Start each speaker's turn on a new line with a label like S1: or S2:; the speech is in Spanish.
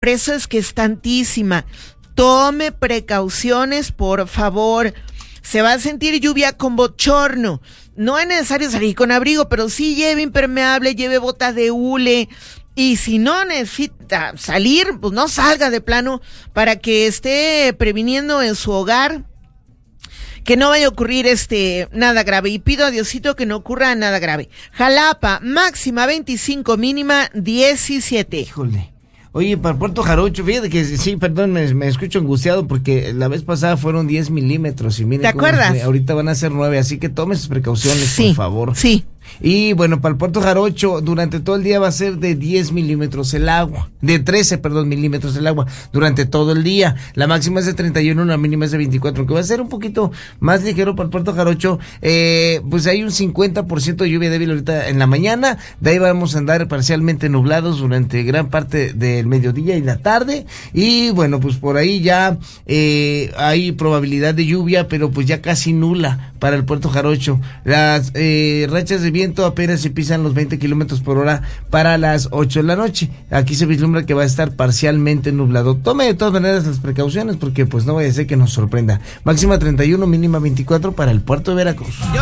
S1: Por eso es que es tantísima. Tome precauciones, por favor. Se va a sentir lluvia con bochorno. No es necesario salir con abrigo, pero sí lleve impermeable, lleve botas de hule. Y si no necesita salir, pues no salga de plano para que esté previniendo en su hogar que no vaya a ocurrir nada grave. Y pido a Diosito que no ocurra nada grave. Jalapa, máxima 25, mínima 17.
S2: Híjole. Oye, para Puerto Jarocho, fíjate que sí, perdón, me escucho angustiado porque la vez pasada fueron 10 milímetros y mire.
S1: ¿Te acuerdas?
S2: Ahorita van a ser 9, así que tome sus precauciones,
S1: sí,
S2: por favor.
S1: Sí.
S2: Y bueno, para el Puerto Jarocho, durante todo el día va a ser de 10 milímetros el agua, de 13, milímetros el agua, durante todo el día. La máxima es de 31, la mínima es de 24, aunque va a ser un poquito más ligero para el Puerto Jarocho. Pues hay un 50% de lluvia débil ahorita en la mañana, de ahí vamos a andar parcialmente nublados durante gran parte del mediodía y la tarde, y bueno, pues por ahí ya hay probabilidad de lluvia, pero pues ya casi nula para el Puerto Jarocho. Las rachas de viento apenas se pisan los 20 kilómetros por hora para las 8 de la noche. Aquí se vislumbra que va a estar parcialmente nublado. Tome de todas maneras las precauciones porque pues no vaya a ser que nos sorprenda. Máxima 31, mínima 24 para el puerto de Veracruz.